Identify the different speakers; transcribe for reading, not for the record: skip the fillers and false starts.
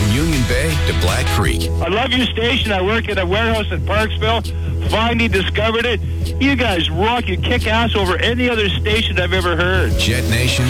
Speaker 1: Union Bay to Black Creek.
Speaker 2: I love your station. I work at a warehouse at Parksville. Finally discovered it. You guys rock. You kick ass over any other station I've ever heard.
Speaker 1: Jet Nation